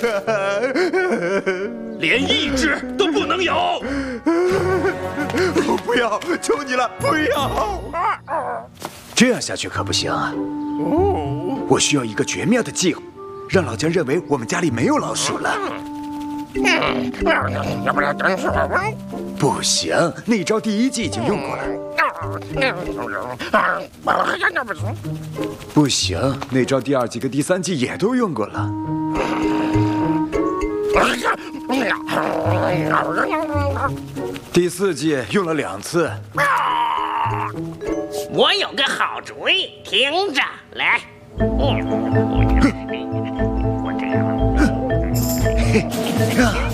连一只都不能有！ 我不要，求你了，不要！这样下去可不行啊！我需要一个绝妙的计划，让老姜认为我们家里没有老鼠了。不行，那招第一季已经用过了。不行，那招第二季跟第三季也都用过了。第四季用了2次。 我有个好主意，听着，来。我这样。